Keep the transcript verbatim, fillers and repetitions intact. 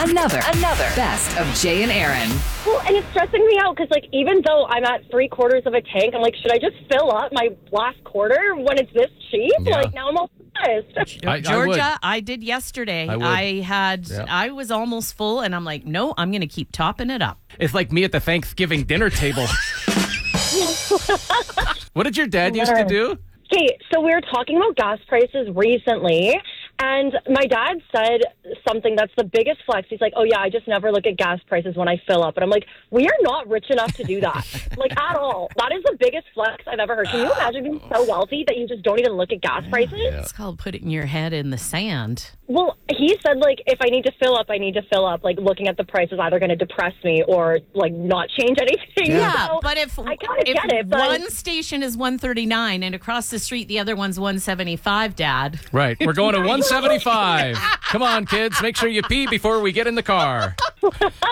Another, another best of Jay and Aaron. Well, and it's stressing me out because, like, even though I'm at three quarters of a tank, I'm like, should I just fill up my last quarter when it's this cheap? Yeah. Like, now I'm all pissed. I, Georgia, I, I did yesterday. I would. I had, Yeah. I was almost full, and I'm like, no, I'm going to keep topping it up. It's like me at the Thanksgiving dinner table. What did your dad used to do? Okay, so we were talking about gas prices recently, and my dad said something that's the biggest flex. He's like, oh, yeah, I just never look at gas prices when I fill up. And I'm like, we are not rich enough to do that, like, at all. That is the biggest flex I've ever heard. Can you imagine being so wealthy that you just don't even look at gas prices? Yeah. It's called putting your head in the sand. Well, he said, like, if I need to fill up, I need to fill up. Like, looking at the price is either going to depress me or, like, not change anything. Yeah, So but if, I kind of if get it, but one station is one thirty-nine and across the street the other one's one seventy-five, Dad. Right. We're going to one seventy-five. Come on, kids. Make sure you pee before we get in the car.